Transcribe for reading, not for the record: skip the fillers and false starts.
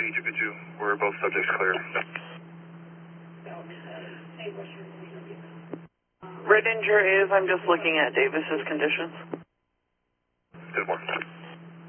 EGP2. We're both subjects clear. Red Ranger is, I'm just looking at Davis's conditions. 10-4.